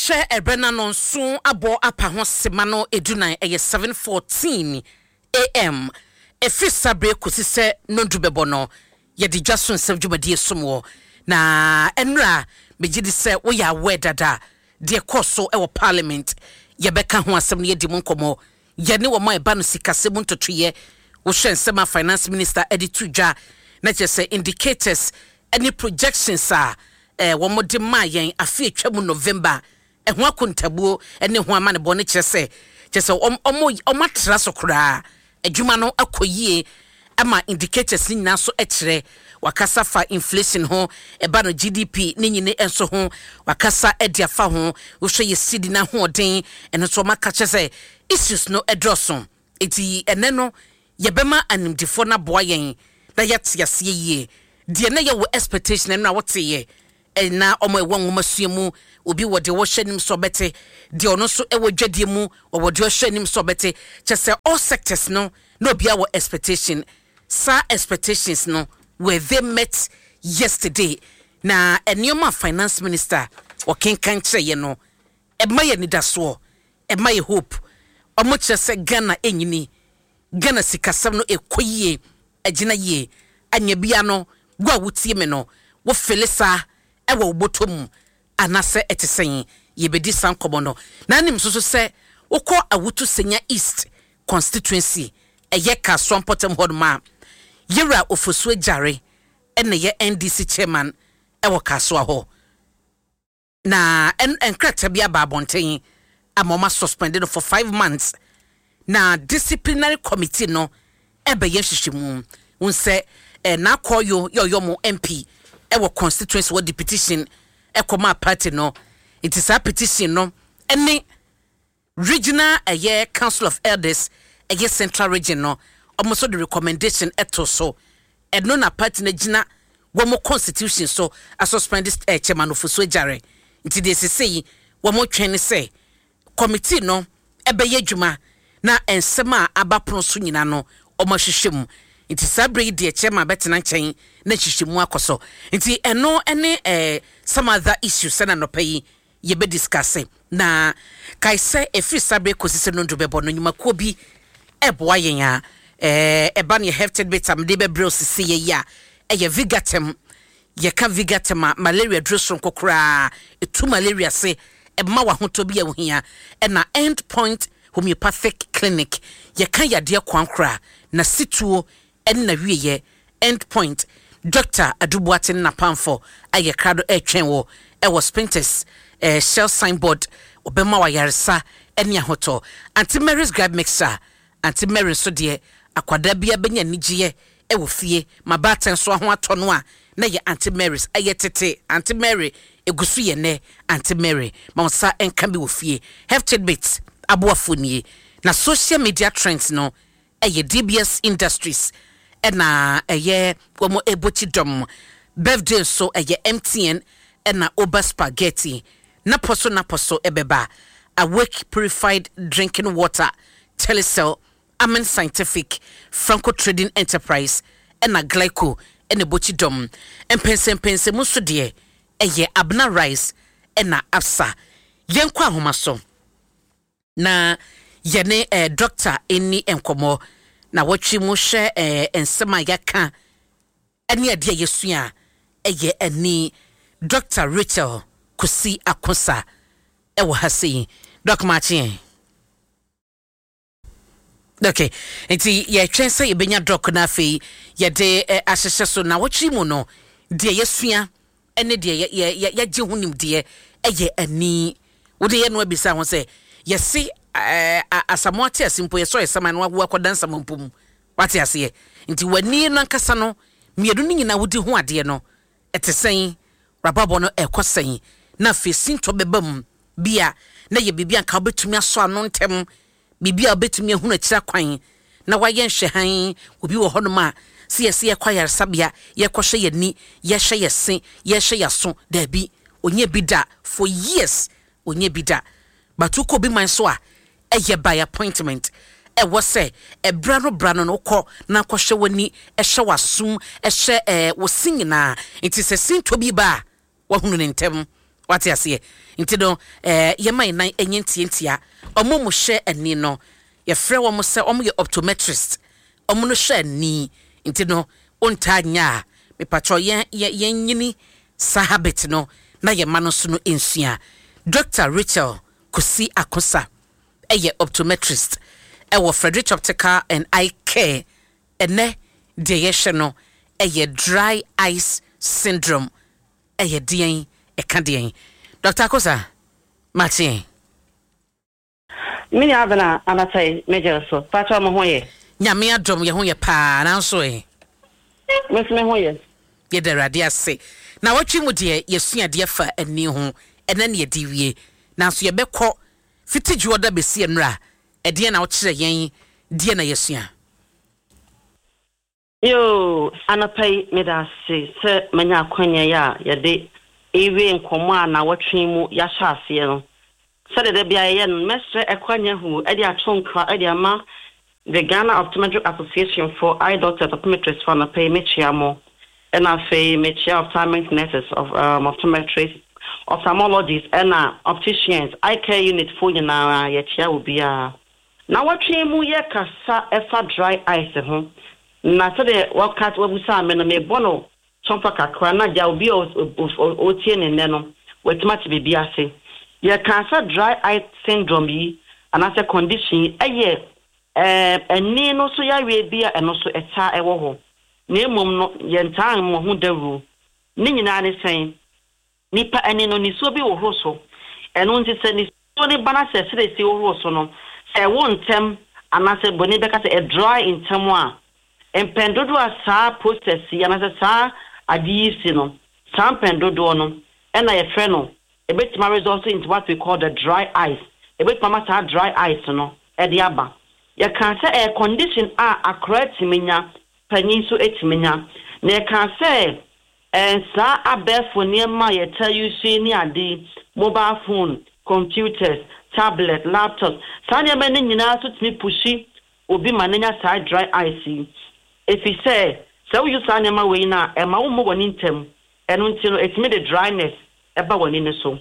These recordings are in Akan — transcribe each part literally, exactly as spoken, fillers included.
share ebrena non so abo apa ho sema no edunan eye seven fourteen a m efi sabre kosi se nondu bebo no ye di dwaso nsem dwumadi somwo na enra begidi se wo ya wedada de koso e wo parliament ye beka ho asem ne di monkomo ye ne wo mai ba no sikase mu ntotoye wo hwe nsema finance minister editu dwa na chese indicators any projections are eh wo mode ma yen afi atwa mu November e ho akontabuo ene ho ama ne bo ne chese chese omo omatra so kura adwuma no akoyie ama indicators ni na so ekire wakasa fa inflation ho eba no G D P ni nyine enso ho wakasa ediafa ho wo hwe ye sidi na ho den ene so maka chese issues no edroson eti ene no yebema animdifo na boa yen na yatiase yie de na ye wo expectation na wote ye na omo ewo nwoma suemu obi wo de wo hwanim so bete de ono so ewo dwadie mu wo de wo hwanim so bete chese all sectors no no be our expectation sa expectations no were they met yesterday na enioma finance minister o kenkan kire ye no e ma ye nidaso e ma ye hope omo chese Ghana enyini Ghana sikasam no ekoyie agina ye anya bia no gwa wutie me no wo felisa ewo botom anase etesen yebedi sankomo no na nim so so se wokọ awutu senya east constituency eye ka swampotem hodma yera ofosu ajare ene ye N D C chairman ewo kaso aho na en enkrata bia babonten amoma suspended for five months na disciplinary committee no ebe ye hwehwemu unse eh, na koyo yo mo M P ewo constituency wo the petition ekoma party no it is a petition no any regional a year council of elders a year central region no almost the recommendation eto so and no na party na gina wo mo constitution so a suspend this uh, chairman of so jare nti de say wo mo twen say committee no ebe ye dwuma na ensema abaprono so nyina no o ma hwehwem nti sabre de chairman betena nchen na hwehwemu akoso nti eno ene eh some other issues na no pay ye be discuss na kai say efi sabre kosise no ndo bebo no nyuma ko bi eboa yen a eh eba ne hefted betam de be bro sisi ye ya eye vigatem ye ka vigatem malaria droson kokora etu malaria se ema wa hoto bi ehia e na end point homeopathic clinic ye kan yade kwankra na situo en na wieye end point Doctor Adubuatin na pamfo aye krado etwen wo e was Spintex eh shell signboard obema wa yaresa ene ahoto Auntie Mary's grab mixer Auntie Mary so de akwada bia benya nigye e wo fie mabaten so ho atono a na ye Auntie Mary's aye tete Auntie Mary egusu ye ne Auntie Mary ma sa enka bi wo fie hefted bits aboafoni na social media trends no aye D B S Industries ena eye womo ebochi dom birthday so eye M T N ena Oba Spaghetti na poso na poso ebeba Awake Purified Drinking Water Telecel Amen Scientific Franco Trading Enterprise ena Glyco ena bochi dom empense pense muso de eye Abna Rice ena Absa yenkwa homaso na yene eh, doctor eni enkomo na watchi mo hwe eh ensema yaka ene ade yesua eye ani Doctor Rachel Kusi Akosa ewo hasi doc machi okay enti ye twense ye benya doc na afei ye de eh, ahyehye so na watchi mo no de yesua ene de ye ye ye hunim de eye ani wo de ye no abisa ho se yesi eh asamoate asimpo ye so yesama no agwo akodansa mampum wate ase nti wani no ankasa no miedu ni nyina wodi ho ade no etesen rababo no ekosen na fesin to bebam bia na ye bibia nka obetumi aso ano ntem bibia obetumi ehunu akira kwan na waye nhwe han obi wo hono ma se yesi ye kwayar sabia ye kohwe ye ni ye hwe ye sen ye hwe ye so da bi onye bida for years onye bida batuko bi man so a eye by appointment e wo se e brano brano no ko na kohwe wani e hwe wasum e hwe e wo sinyina it is a sin to bi ba wo hunu ntem What you say? Into no, eh, ye may nine and yentia, or momo share and nino, your friend almost say, omo your optometrist, omono share ni, into no, untanya, me patro yen yen yini, sahabit no, na ye manosuno insia. Doctor Rachel Kusi Akosa, a ye optometrist, a wa Frederick Optical and Eye Care, and ne, de a ye dry eyes syndrome, a ye dien. E kandien Doctor Kosa Martin Mini abana anatai major so patwa mo hoye nyame adom ye ho ye pa na so e mesme hoye ye de rade ase na watwi mu de yesua de fa ani ho ena ne de wie na so ye bekọ fitiju oda besi enra e de na wo kire yen de na yesua yo anapai medase se manya kwanya ya ye de ewe nkomo na watwe mu ya hyase no sede de bia ye no mesre ekwanya hu e de atonkra e de ama the Ghana Optometric Association for Eye Doctors Optometrists for na pay mechiamo and afa mechia ophthalmic nurses of um, optometrists ophthalmologists and uh, opticians eye care unit for na ye chia obia na watwe mu ye kasa efa dry eyes ho na sede wakat wabusa me no me bono Chompa kakra na ja obi o tie ne ne no wetima ti bibi ase ye cancer dry eye syndrome yi anase condition eye eh eni no so ya we bia eno so eta ewo ho na emom no ye ntan mo ho daru ni nyina ne sen nipa eni no ni so bi wo ho so eno nti se ni so ni bana se se si wo ho so no se wo ntem anase boni beka se e dry ntem a empendodo asa process ya na se sa adisi no sampen dodo no ena ye frɛ no ebetima result into what we call the dry eyes ebetima sa dry eyes no e de aba ye kan say a condition a akra timinya panyin so etiminya na ye kan say en sa abefo niema ye tell you see ni ade mobile phone computers tablet laptops sa niema ni nyina so timi pushi obi mananya sa dry eyes if he say so you say niema we na e ma wo mo woni ntem eno ntino etimi the dryness eba woni ne so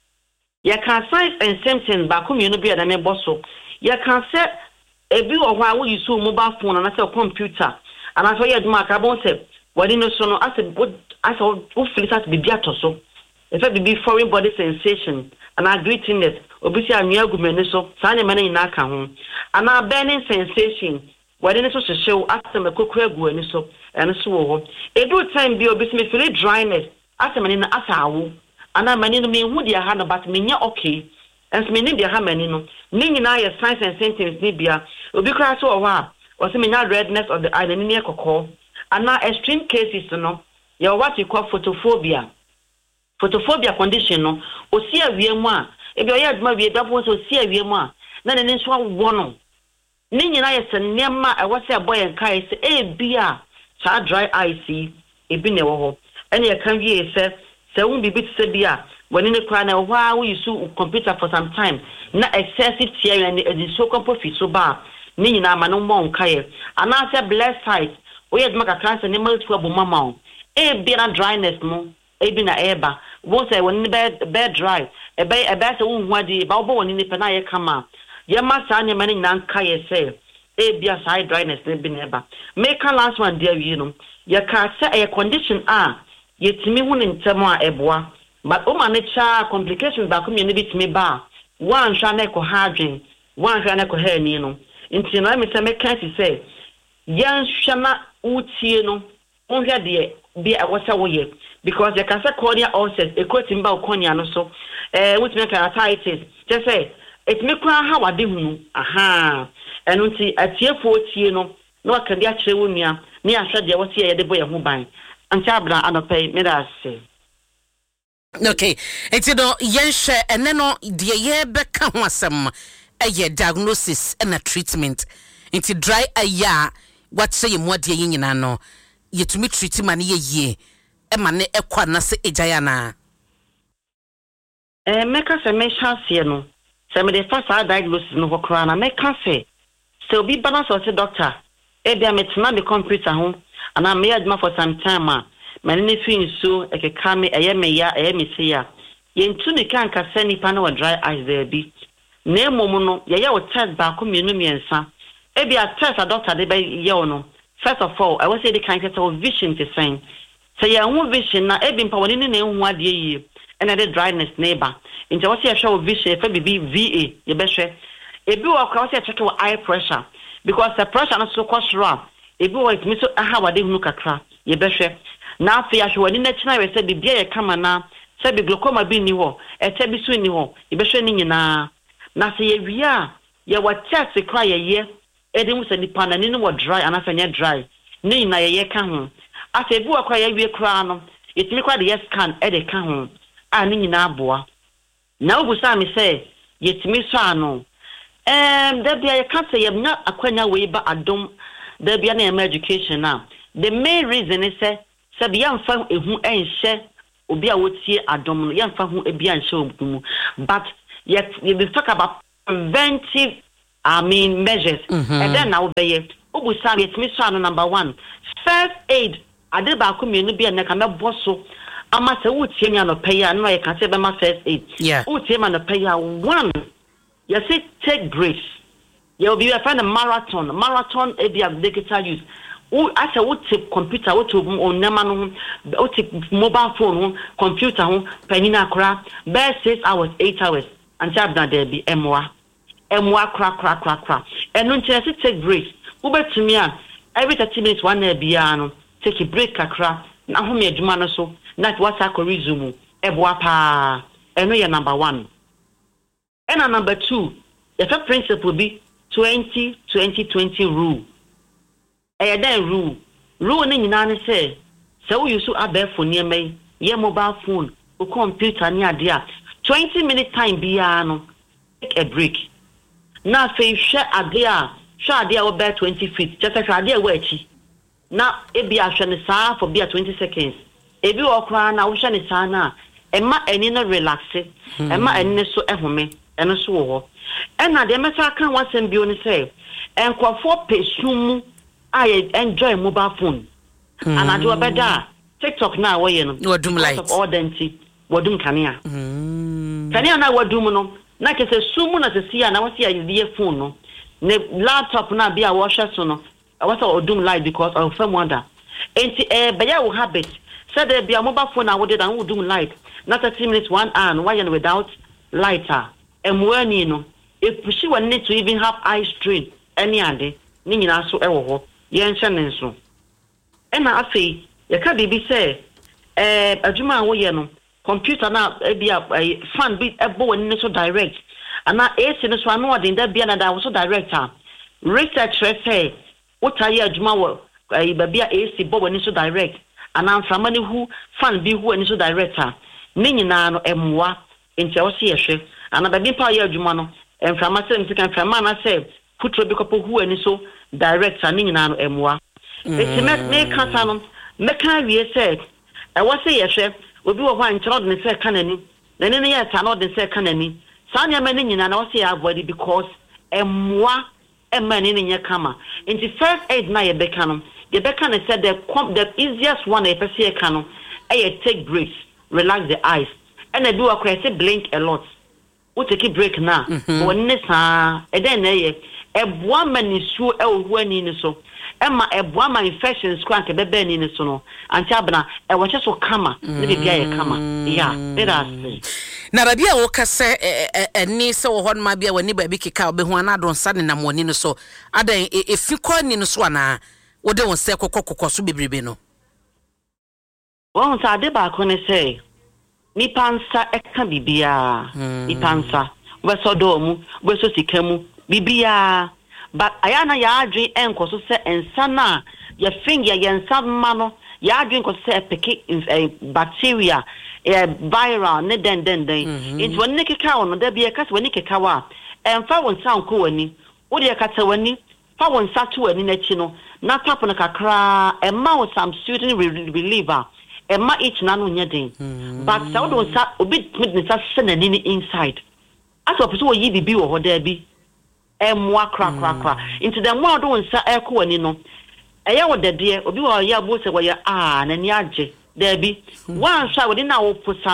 ye kan signs and symptoms ba ko mienu bia na me boso ye kan say ebi wo ho a wo use mobile phone na say computer ana so ye duma ka bon say woni no so no as as wo feel that bibi atoso if it be foreign body sensation and a greatness obi say anua agumene so sa ne mane ina ka ho ana burning sensation wodi ne so hyew asem ekokura gu ani so ene so wo ho edu time bi obi me feel dryness asem ne na asawo ana mane no me hu dia ha no but me nya okay enso me ne dia ha mane no ni nyina ye signs and symptoms ni bia obi kra so wo ha o se me nya redness of the eye ni ne kokko ana extreme cases no ye what we call photophobia photophobia condition no o si awie mu a e bi o ye aduma wie dabo so si awie mu a na ne nso wo no ni nyina ye se nema e wo se boy en kai se e bia sa dry eye si e bi ne wo ho ene ye kan wie se se won bibi se bia woni ne kra na wo ha wo use computer for some time na excessive tear and e so comfort so ba ni nyina ma no mo nkai ana se blessed sight o ye duma ka cancer ne ma tu aboma o e bi na dryness no e bi na eba wo se woni be be dry e be e be se wo hu ade ba wo woni ne pe na ye kama ye ma sa ne ma ne nyina nkai se e bi a side dryness ne bi na eba make last one there you know ye ka se a condition a ye timi hu ne ntemo a eboa but o ma ne cha complications ba ko me ne bi timi ba one hwa na ko hadwen one hwa na ko ha ni no nti na me se me kan si se yan hwa na utie no on hwa de bi a wasa wo ye because ye can say cornea ulcers e ko timba cornea no so eh with me keratitis just say it me kwa ha wade hunu aha eno nti atiefo tie no na waka dia kire wo nua ne ahwe de wote ye de boye ho ban anti abra anopai me da se okay enti no yenhwe ene no de ye beka ho asem eye diagnosis and a treatment enti dry eye what say mo de yin nyina no yetumi treat man ye ye e ma ne ekwa na se ejaya na eh meka se me chance no se me de first diagnosis no hokra na meka se se obi balance or se doctor e bia metna the computer ho ana me adma for some time a mane ne fin so ekeka me eye me ya eye me se ya yentumi kan kasa nipa na dry eyes there bi na emom no ye ye o test ba ko mienu miensa e bi a test a doctor de be ye o no first of all I was say the kind of vision to saying say ya hu vision na e bi mpa woni ne na hu ade yi and the dryness neighbor into what you show vision for be V A ye be hwe e bi wo kwa say check your eye pressure because the pressure no so kwasra e bi wo it me so aha wade hu kakra ye be hwe na afi ahwe wani na china we say bibia ye kama na say bi glaucoma bi ni ho e te bi so ni ho ye be hwe ni nyina na say ye wi a ye wa test kra ye ye e de mu say nipa na ni no dry and afanya dry ni na ye ye ka ho afi bi wo kra ye wi kra no it me kra de yes scan e de ka ho a ni nyina aboa na obusa me say yetimi so ano em da bia ye ka say ye nya akwanya we ba adom da bia na em education now the main reason is say say bia mfa ehu enhye obi a wotie adom no ye mfa hu e bia enhye obumu but yet you be talk about preventive I mean measures mm-hmm. and then now be ye obusa me yetimi so ano number one first aid ade ba ko me no bia na ka me boso ama se wotie nya no pay ya no ye ka se be ma first aid yeah wotie ma no pay ya one you say take breaks you will be a find a marathon marathon e bia digital use o asa wote computer wote on nema no wote mobile phone computer ho panina akra be six hours eight hours and job na there be emwa emwa kra kra kra kra eno nche say take breaks wo betumi a every thirty minutes one na bia no take a break kakra na ho me adwuma no so na what I resume eboa pa eno ye number one and number two the first principle be twenty twenty twenty rule eh then rule rule ni nyina ne say say we use abefo ne mai ye mobile phone o computer ni ade a twenty minute time bia no take a break na say hwe ade a hwe ade a wo be twenty feet just hwe ade a wo achi na e bia hwe ne saa for bia twenty seconds ebi okra na wo hwe ne saa na emma eni no relax emma eni so ehome eno so wo ena de meta kan wasem bi oni say enkofo pesum I enjoy mobile phone mm. and I do a better TikTok now we you know wadum light of ordinary wadum kania mm. kania na wadum no na ke se sumu na se sia na wasi ya phone no ne laptop na bia wo hwe so no I was odum light because of some wonder enti eh beya wo habit said there be a mobile phone na wo dey dan odum light na thirty minutes one hour no why without lighter emwani no e pushi one need to even have eye strain any ade ni nyina so e wo ho ye nche ne nso e na afei ye ka bibi say eh adwuma wo ye no computer na e bia fan bi e bo woni so direct ana A C no so anu odin da bia na da wo so director research say what are you adwuma wo e ba bia A C bo woni so direct ana mframa ne hu fan bi hu woni so director ni nyina no emwa nche wo se ye hwe ana ba bi pa ye adwuma no mframa se msika mframa na say putro bi kopo hu ani so director ni nyina no emwa eti me me kasa no me kan wie say e wo say ye hwe obi wo hwan nchro de say kanani na ne ne ye ta no de say kanani sanya me ni nyina na wo say avoid because emwa emma ni nye kama in the first aid na ye beka no ye beka na say the the easiest one e pese ye ka no e take breaks relax the eyes and I do a say blink a lot wo take break na woni ne sa e den na ye eboa manisu e ohu ani ni so ema eboa ma infections kwan ke bebe ani ni so no anti abna e wo so kama ne bibia ye kama ya bera se na rabia wo kase eni se wo hon ma bia wani ba bi keka obehu ana don sa ne nam woni no so adan efikọ ni no so ana wo de won se kokokokọ so bebrebe no won sa de ba ko ne se mi pansa eka bibia mi pansa wo so do mu wo so sikamu bibia but ayana ya adwen enko so se ensa na ya finger ya ensa ma no ya adwen ko se epeke bacteria eh viral ne den den den it woni keka wono da bia kase woni keka wa emfa won sa nko wani wo de kata wani fa won sa to wani na chi no na tap no kakra emma wo some student reliever emma each na no nya den but sa wo do sa obi mit sa se na ni inside aso pese wo yi bibi wo ho da bi emwa kra kra kra into the more do nsa eko wani no eya wo dede obi wo ya bo se wo ya ah na ni age da bi wan sha wo di na wo pusa no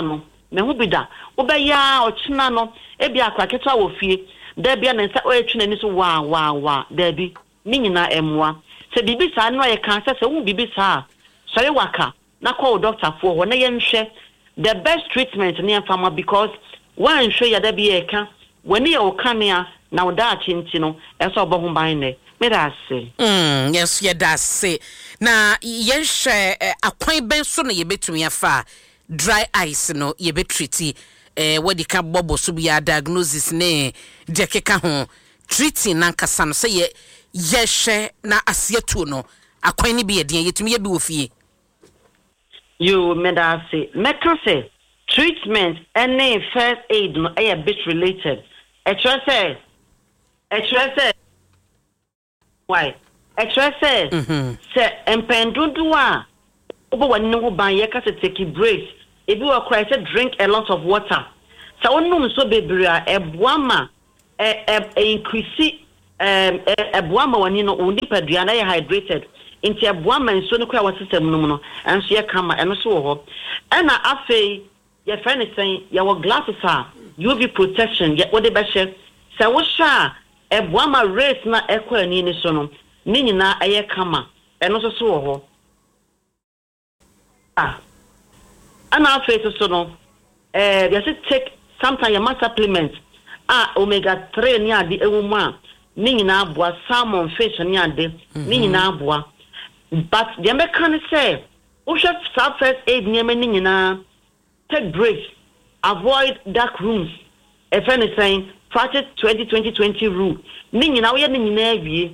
me hu bi da obeya ochina no e bia akwaketo a wo fie da bia ne nsa o etwina ni so wa wa wa da bi ni nyina emwa se bibi sa no ye kan se se hu bibi sa sori waka na call doctor for ho na ye nhwe the best treatment ni amfama because one show ya da bi e kan wani e o kanea na o da achinti no e so obo ho ban ne me da se mm yes ye da se na ye hwe akwan ben so no ye betumi afa dry eyes no ye betreat eh wadi ka bobo so bia diagnosis ne de keka ho treating na nkasa no se ye ye hwe na asietu no akwan ni bi ye den yetumi ye bi wo fie you me da se me kan se treatment any first aid no a bit related e try say e try say why e try say mhm say empendudu a obo wani no ban ye ka se take breaks if you are cry say drink a lot of water so onum so bebre a eboama e e increase um eboama wani no oni padua na ye hydrated inti eboama nso no kwa wa system no no enso ye kama eno so wo ho na afei ye friend say ye wo glasses a U V protection ye wo de be hye se wo sha eboama race na ekwa ani ni so no ni nyina aye kama eno so so wo ho ah ana afei so no eh you should take sometimes your supplements ah omega three ni ade ewuma a ni nyina aboa salmon fish ni ade ni nyina aboa but the American say we should start first aid ni nyina take breaks avoid dark rooms if anything practice twenty twenty twenty rule ni nyina we ni nyina awie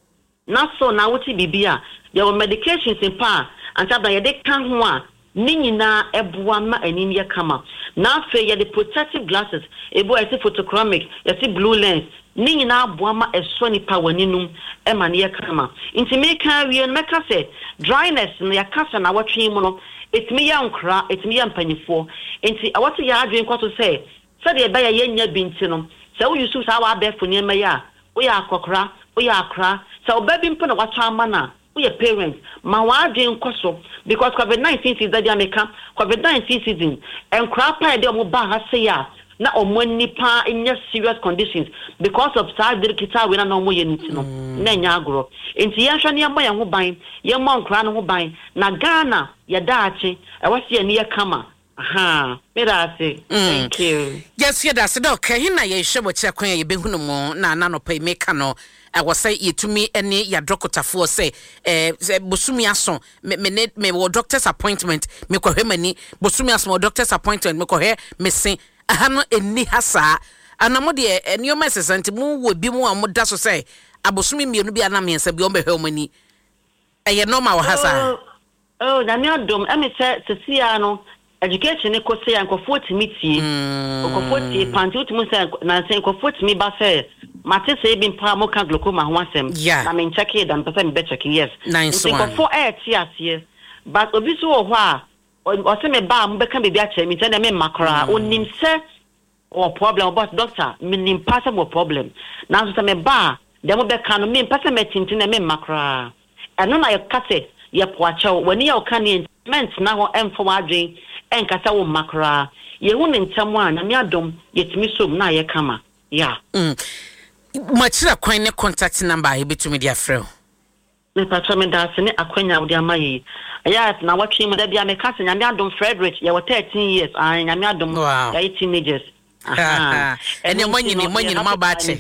na so na wuti bibia your medications in pa and tabla ye de kan ho a ni nyina eboa ma anini ye kama na fe ye the protective glasses ebo I see photochromic you see blue lens ni nyina aboa ma eso ni pa waninum e ma ne ye kama inti me kan wie me ka se dryness na ya kasa na watwe mu no etimi ya nkra etimi ya mpanyifo inti awatu ya adwen kwato se se de be ya yenya binti no se wo yusu sa wa be funi ma ya wo ya akokra wo ya akra se obabi mpo na watwa amana your parents ma wa adwen koso because covid nineteen is that America covid nineteen season and crap pa de mo ba ha se ya na omo nipa in serious conditions because of sad kita we na no mo ye nti no na nya agro enti ya hwa ne ya mo ya ho ban ye mo nkra no ho ban na Ghana ya daachi e wase ya ne ya kama aha me da say thank you yes ye da se do ka hin na ye hwe bo kira kwan ye behunu mo na na no pa meka no I was say yetumi ene ya dokotafo say eh bosumi aso me me me wo doctor's appointment me ko hwemani bosumi aso wo doctor's appointment me ko he me sen aha no eni hasa anamo de enioma sesante mu wo bi mu amoda so say abosumi mienu bi ana mensa bi o be hwemani eye normal wo hasa oh na me adom emi se sesia no education ne ko se yankofo timitie okofo tie panti utimu se na se yankofo timi ba se mate se bi mpa mo kan glaucoma ho asem na me check it and person be check yes yankofo e tie ase but obi so wo ho a o se me ba mo be kan bebi a che mi se na me makra onim se o problem but doctor me nim pass mo problem na so se me ba dem be kan no me pass me tintin na me makra eno na ye kase ye poacha wani ye o kan ni ment na ho emfo wadwen enkasa wo makra ye hu ne ntamu a na me adom yetimi som na ye kama ya mm machira kwan ne contact number e betumi dia frɛ me patro me da se ne akwanya wo dia mayi aya na watwe mu da bia me kasa nya me adom Frederick ye wo thirteen years an nya me adom ya teenagers aha ene monyini monyini mabache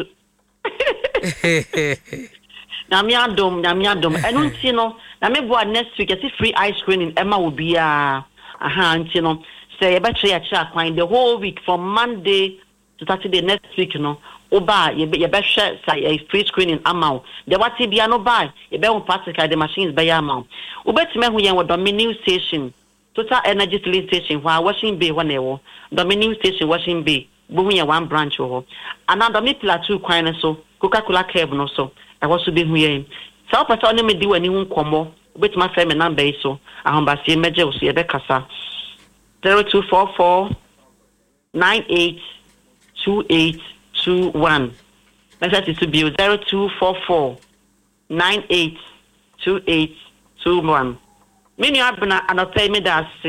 na me adom na me adom enu nti no na me bo next week see free eye screening ema wo bia aha nti no say ye betre ya kira kwan the whole week from Monday to Saturday next week no oba ye be share say a free screening amount the what bia no buy ye be on practical the machines buy amount obetime hu yen wo Dominion station Total Energy filling station where washing bay one ewo Dominion station washing bay bo hu yen one branch ho another me plateau kwan so Coca-Cola curve no so I was to be hu yen so person no me di wani hu komo obetime frame number so ahombase meje so ye be kasa zero two four four nine eight two eight two one. Message is to be zero two four four nine eight two eight two one. Many abna anopay me da say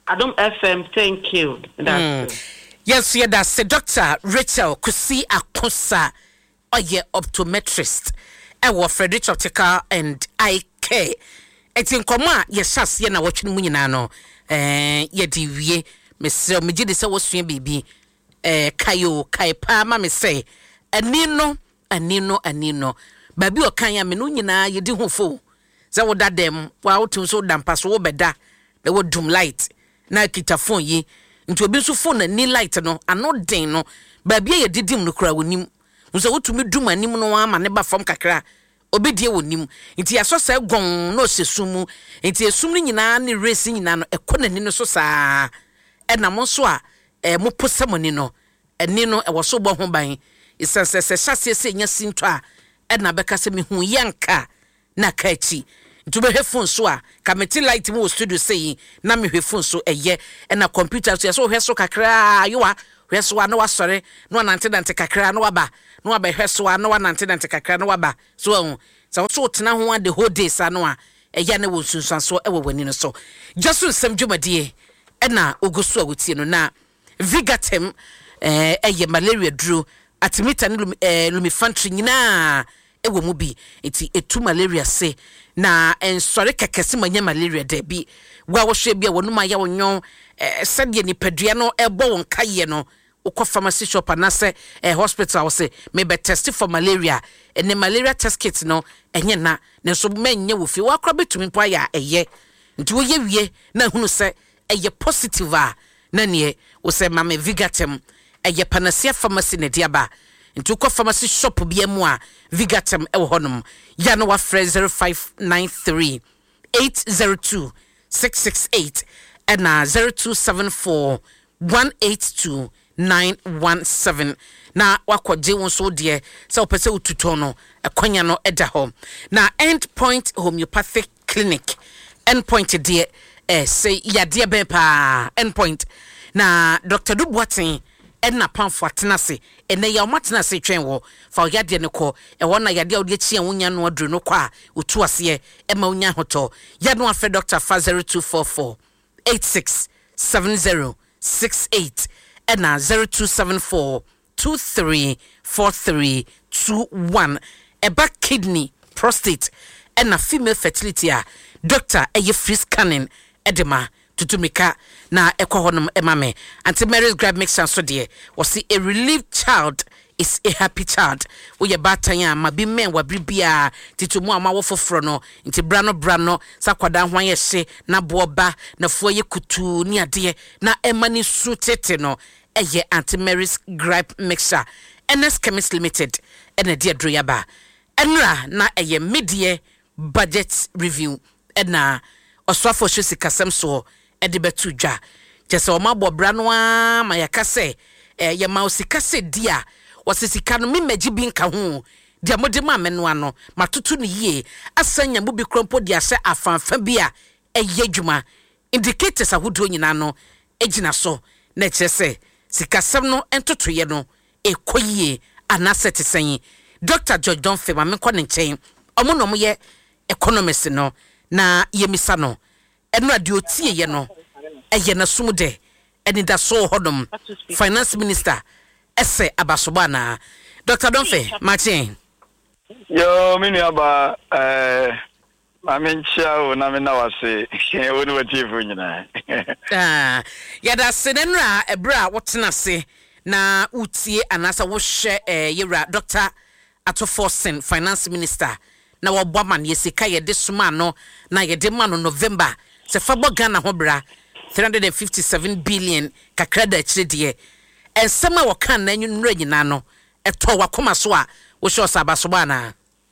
Adom F M, thank you. That's mm. Yes, yeah, that's Doctor Rachel Kusi Akosa, or ye optometrist. I was Frederick Optical and Eye Care. It's in Coma, yes, yes, yeah, watching Munano. Eh, ye divie, Miss Mijidis was swim baby. Eh, Kayo, Kaipa, mammy say, a nino, a nino, a nino. Baby or Kaya Menunina, you do fool. So what that them, wow, to so damn pass over that. They would doom light. Na kita phone ye into obi so phone ni light no ano den no ba bia ye didim no kura wonim nso wotumi dum anim no ama ne ba fam kakra obi die wonim nti aso se gon no sesumu nti esum ni nyina ne race nyina no ekona ni no so saa e na mo so a e mo posam ni no eni no e wo so bo ho ban isense se hyase se nya sinto a e na beka se me hu yanka na kachi to be phone so a committee light mo studio say na me phone so eye e na computer so so hweso kakra yo a hweso a na wasore no nante nante kakra no waba no waba hweso a no nante nante kakra no waba so so so tena ho the whole day sa no a eye na wo sunsan so e wo wani no so just some dwumadie e na ogoso a wotie no na Vigatem eh eye malaria duro atimita ne lumifantry nyina e wo mu bi enti etu malaria se na ensore kekese manya malaria da bi wa wo hwe bia wonu ma ya wonyon eh sade ni padua no ebo won kaye no ukọ pharmacy shop na se eh hospital se me be test for malaria ene malaria test kit no enye na ne so menye wo fi wa kra betumi po ya eye nti wo ye wie na hunu se eye positive a na ne wo se mama Vigatem eye panacea pharmacy ne diaba nti ukọ pharmacy shop bia mu a Vigatem e wo honum ya no wa frɛ zero five nine three eight zero two six six eight and na zero two seven four one eight two nine one seven na wakwaje won so de se opese ututo no ekonya no eda ho na Endpoint Homeopathic Clinic Endpoint de eh say ya de be pa Endpoint na Doctor Duboatin enna pamfo atenase ene ya omatenase twen wo fa oyade ne ko e wona yade odi chi enwonya no adru no kwa otu ase e ma onya hoto ya no afa Doctor fa zero two four four eight six seven zero six eight and zero two seven four two three four three two one eba kidney prostate and female fertility a Doctor eye free scanning edema tutumika na ekohonum emame Auntie Mary's grab mixture so de was see a relieved child is a happy child wo ye batanya ma bi men wa bibia titumu ama wo foforo no nti brano brano sakwada hwan ye hye na boba na fo ye kutu ni ade na emani su tete no eye Auntie Mary's grab mixture N S Chemist Limited ene de adroyaba enra na eye medie budget review ena oswafo hwesi kasem so ede betu dwa jese o mabo bra no a ma yakase eh ye ma osikase dia wasisika no memeji bi nka ho dia modema ameno ano matoto ne yie asanya mu bi krompo dia hye afanfa bi a eye dwuma indicators ahodo nyina no egina so na kyerese sikasem no entotoye no ekoyie anasete sen Doctor George Donfe ma menko ne nchen omo no mo ye economist no na yemisa no eno ade otie ye no eye na sumude eni da so hodom finance minister ese abasoba na Doctor Donfe Martin yo mini aba eh mamencha o na me na wase woni watifu nyina ah ya da senenra ebra wotena se na utie anasa wo hye eh yewra Doctor Atoforsen finance minister na wobwaman yesika ye de suma no na ye de ma no November se fabo Ghana ho bra three hundred fifty-seven billion kakra da chire ensema wo kan na nwunra nyina no eto wakoma so a wo hye osabasoba na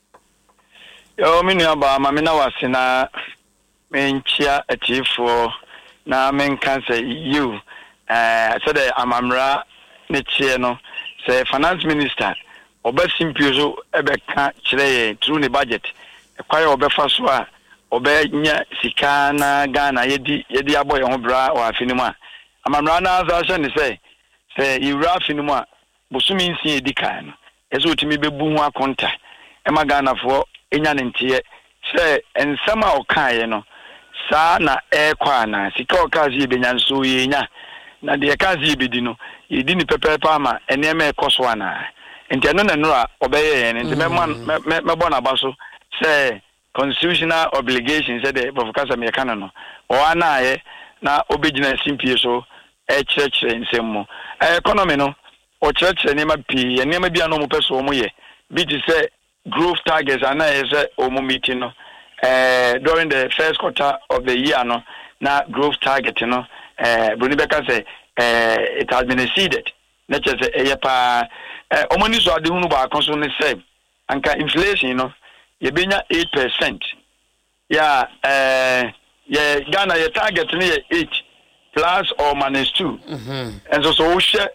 yo mini aba ma me na wase na menchia atifo na men kan say you eh so the amamra ne chie no say finance minister oba simpioso ebeka kire through the budget ekwaye obefa so a obenya sika na Ghana yedi yedi aboye ho bra o afinimu a amamra na aza ne say say iwra afinimu a bosumi nsi edika no eso otimi bebu ho akonta ema Ghana fo enya ne ntie say ensama okaye no sa na e kwa na sika okazi benya nso yenya na de kazi bedi no yedi ni pepepa ma enema ekoso ana enti no na no a obeye enti me me bona baso say constitutional obligation say the professor me kana no o ana ye na obegina simpie so e church nsemo economy no o church ne ma pi enema bia no mo peso mo ye bi ti say growth targets ana ye say o mo meeting no Uh, during the first quarter of the year, no, now growth target, you know, uh, Brunibeka say uh, it has been exceeded. Let's just say, uh, pa, uh, omoni so adi hunu ba konso say, anka inflation, you know, ye benya eight percent. Yeah, uh, yeah, Ghana your target ni eight plus or minus two. Mm-hmm. And so so she, uh,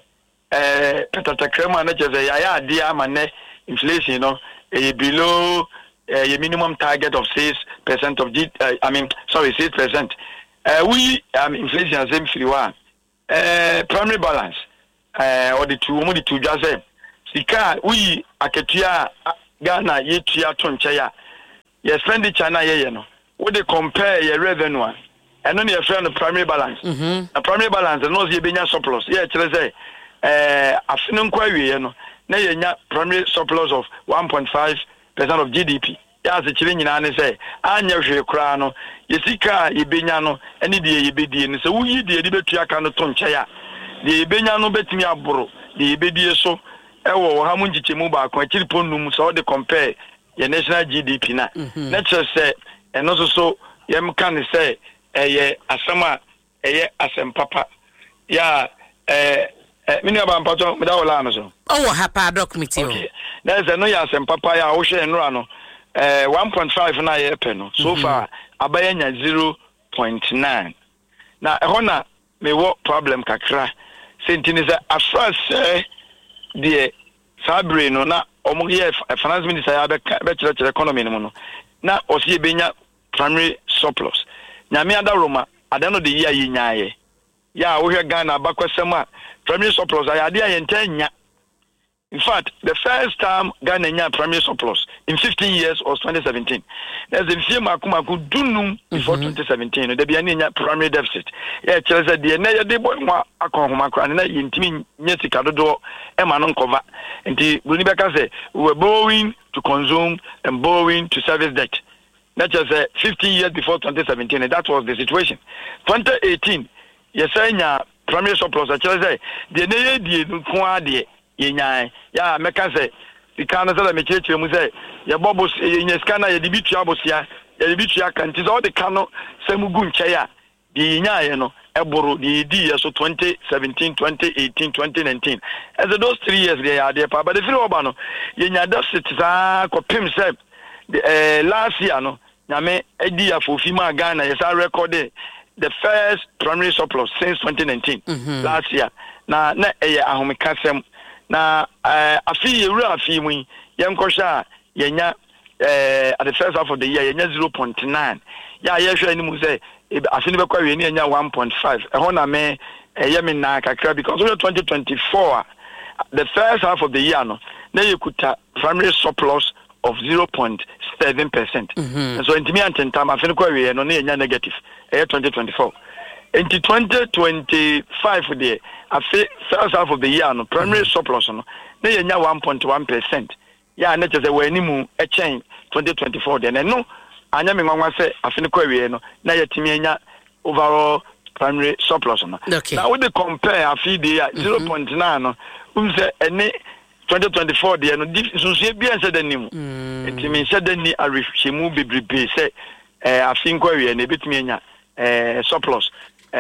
petata krema let's just say, yeah, dia mane inflation, you know, uh, below. Uh, a minimum target of six percent of G, uh, I mean, sorry, six percent. Uh, we um, inflation has been free one. Uh, primary balance, uh, or the two, only two just say, Sika, we aketia Ghana ye tia tonchaya. Ye expenditure na ye no. What they compare your revenue, and only a friend of primary balance. Mm-hmm. A primary balance, and no ye benya surplus. Yeah, let's say, uh, a finum query, you know, na ye primary surplus of one point five. Percent of G D P. Ya se chiri nyina ne say anya hwe kra no yesika ibenya no ene de yebedie ne se wuyi de de betua aka no to nche ya de ibenya no betimi aboro de yebedie so ewo ha mu nchichemu ba akon chiri ponnum so de compare ye national G D P na na che say eno so so yem kan say eye asema eye asem papa ya eh mini aba mpato me da wala no so oh ha pa doc committee okay there's no ya sem papa ya wo hwe nro no eh one point five na ye pe no so far abaya nya zero point nine na e hona me wo problem kakra sentini say afras de sabre no na omo ye finance minister ya be be chere economy no no na osie benya primary surplus nyame ada roma ada no de year yinyaaye ya wo hwe Ghana bakwasem a primary surplus ayade ayentanya. In fact, the first time Ghana had primary surplus in fifteen years was twenty seventeen. There's a few makumaku dunum before twenty seventeen. There be any primary deficit. Yeah, Chelsea the near the boy ma akohumakra and intimi nyesika dodo e manon cover. And the Brunibeka say we were borrowing to consume and borrowing to service debt. That just uh, fifteen years before twenty seventeen, and that was the situation. twenty eighteen, yes, I primary surplus. Chelsea the near the kwa yenya ya meka say ikana say me cheche mu say ya bobo yenya skana ya dibitu abosia ya dibitu akanti so de kano say mu gu nche ya di yenya ye no eboro di di so twenty seventeen twenty eighteen twenty nineteen as those three years they are there but the free oba no yenya deficit za ko pim say the last year no nyame edi afofi ma Ghana yes I recorded the first primary surplus since twenty nineteen mm-hmm. last year na na eh ahomekasem na uh, afi yeru afi mu yenkosha yenya eh at the first half of the year yenya zero point nine ya yehwe ani mu say afi ne bekwa we ni yenya one point five e ho na me eh me na kakra because of twenty twenty-four the first half of the year no na yekuta primary surplus of zero point seven percent mm-hmm. so intimi antentama afi ne kwa we no na yenya negative eh twenty twenty-four into twenty twenty-five there afi first half of the year no primary mm-hmm. surplus no na yenya one point one percent ya na tese we animu e chen twenty twenty-four there no anya me nwanwa se afi ne kwa we no na yetimi enya overall primary surplus no okay. Now we dey compare afi there mm-hmm. zero point nine no um se ene twenty twenty-four there no sunsun bi en se danimu etimi se dani arehwemu bebrebe se eh afi nkwa we na betimi enya eh surplus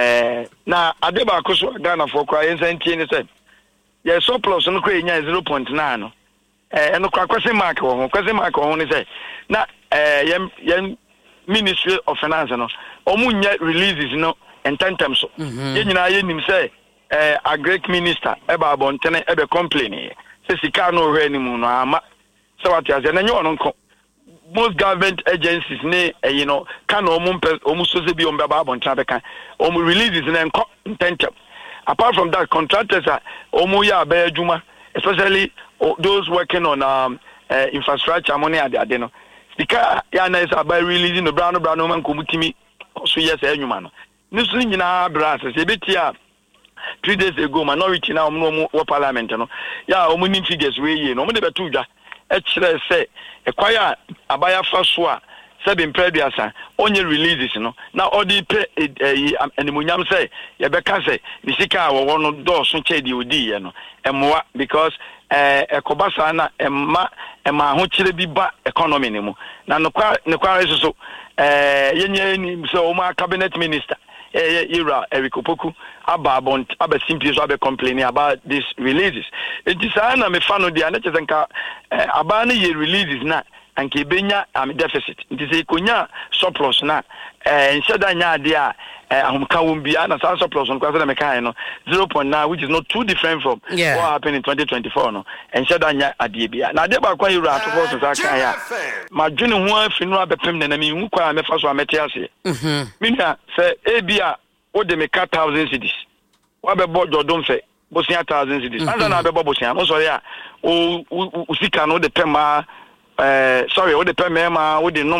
eh na adeba akoso Ghana for kwa yensantie ni say ye surplus no kwa enya zero point nine no eh eno kwa kwase mark wo ho kwase mark wo ho ni say na eh yem yem Ministry of Finance no omunya releases no ententem so ye nyina ye nim say eh a great minister eba abontene ebe complain say sika no hwe ni mu no ama so what ya say na nyo no nko most government agencies ne uh, you know can omu omu soze bi omba ba bontra beka omu releases na nko intention apart from that contractors are omu ya ba adwuma especially uh, those working on um uh, infrastructure money ade ade no because ya na is about releasing the brown brown man ko mutimi so yes enyuma no ni so nyina bra se betia three days ago minority na omo wo parliament no ya omo ni figures we ye no omo de betu dwa e kire se e kwaya abaya fa so a seven previousa onye releases no na odi pe animunyam say ye beka say ni sika wo wo no do so chedi odi ye no emwa because eh ekobasa na emma emma ho kire bi ba economy ni mu na no kwa ne kwa so eh yenye ni so o cabinet minister eh Ira Eric Opoku aba bont aba simply so aba complaining about these releases it is na me fa no dia na chezenka aba na ye releases na anke benya am deficit it is ikonya surplus na eh nsheda nya ade a ahumka wombia na surplus on kwase na mekan no zero point nine which is not too different from yeah. what happened in twenty twenty-four no nsheda nya ade bia na ade ba kwa Ira atofo so saka ya ma dwene ho afinu abepem na na mi hu kwa mefa so amete ase mhm minia se ebia o de me one thousand cedis wa be bo jodom fe bosia one thousand cedis anda na be bo bosia mo so ya o usika no de pema eh sorry o de pema ma o de no